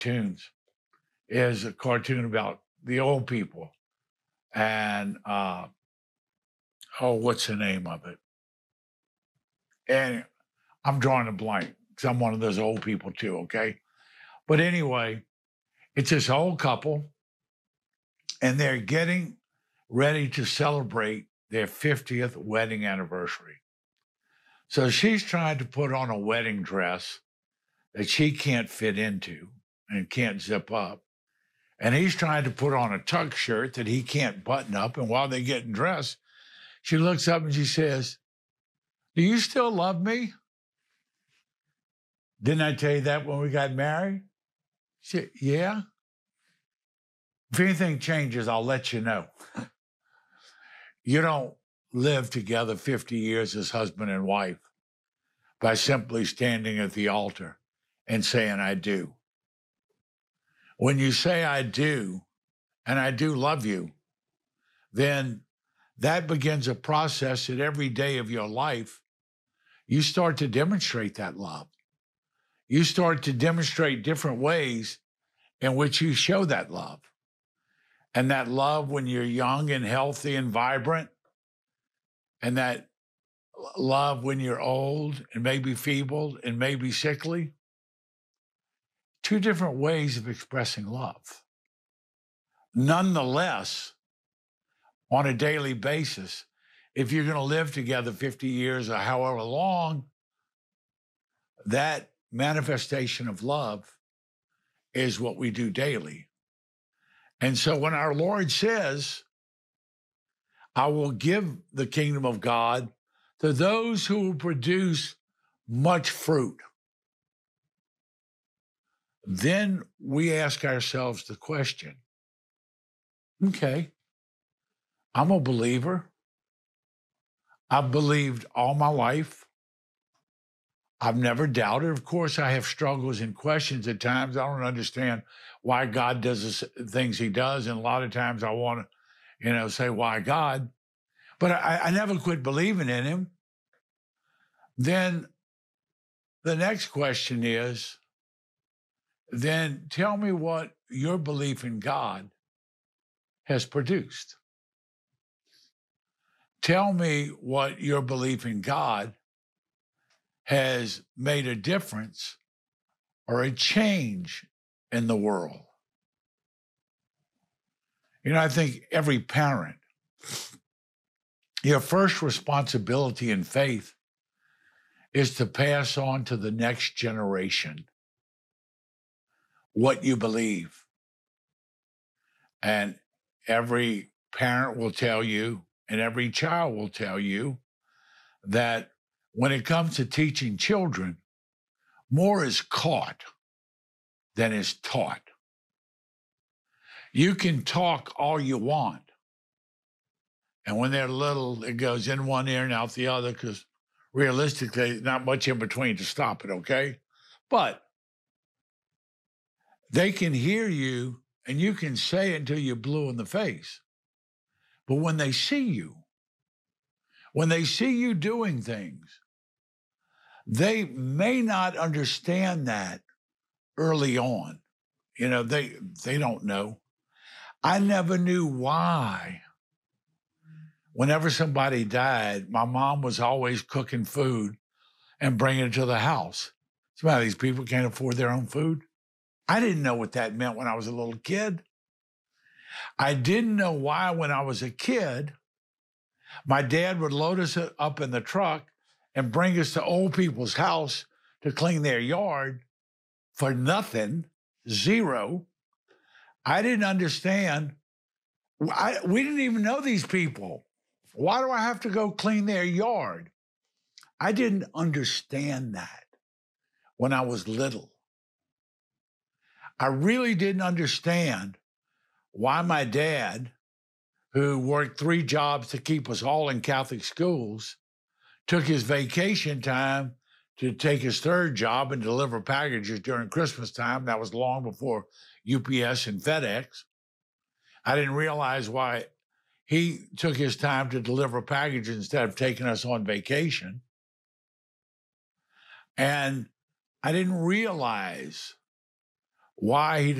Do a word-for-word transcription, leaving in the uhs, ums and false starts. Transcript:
cartoons is a cartoon about the old people. And, uh, oh, what's the name of it? And I'm drawing a blank because I'm one of those old people too, okay? But anyway, it's this old couple, and they're getting ready to celebrate their fiftieth wedding anniversary. So she's trying to put on a wedding dress that she can't fit into and can't zip up. And he's trying to put on a tuck shirt that he can't button up. And while they're getting dressed, she looks up and she says, "Do you still love me? Didn't I tell you that when we got married?" She said, "Yeah. If anything changes, I'll let you know." You don't live together fifty years as husband and wife by simply standing at the altar and saying, "I do." When you say, "I do," and I do love you, then that begins a process that every day of your life, you start to demonstrate that love. You start to demonstrate different ways in which you show that love. And that love when you're young and healthy and vibrant, and that love when you're old and maybe feeble and maybe sickly. Two different ways of expressing love. Nonetheless, on a daily basis, if you're going to live together fifty years or however long, that manifestation of love is what we do daily. And so when our Lord says, "I will give the kingdom of God to those who will produce much fruit," then we ask ourselves the question, okay, I'm a believer. I've believed all my life. I've never doubted. Of course, I have struggles and questions at times. I don't understand why God does the things he does. And a lot of times I want to, you know, say, why God? But I, I never quit believing in him. Then the next question is, then tell me what your belief in God has produced. Tell me what your belief in God has made a difference or a change in the world. You know, I think every parent, your first responsibility in faith is to pass on to the next generation what you believe. And every parent will tell you, and every child will tell you, that when it comes to teaching children, more is caught than is taught. You can talk all you want. And when they're little, it goes in one ear and out the other, because realistically, not much in between to stop it, okay? But they can hear you and you can say it until you're blue in the face. But when they see you, when they see you doing things, they may not understand that early on. You know, they they don't know. I never knew why. Whenever somebody died, my mom was always cooking food and bringing it to the house. Some of these people can't afford their own food. I didn't know what that meant when I was a little kid. I didn't know why when I was a kid, my dad would load us up in the truck and bring us to old people's house to clean their yard for nothing, zero. I didn't understand. I, we didn't even know these people. Why do I have to go clean their yard? I didn't understand that when I was little. I really didn't understand why my dad, who worked three jobs to keep us all in Catholic schools, took his vacation time to take his third job and deliver packages during Christmas time. That was long before U P S and FedEx. I didn't realize why he took his time to deliver packages instead of taking us on vacation. And I didn't realize why he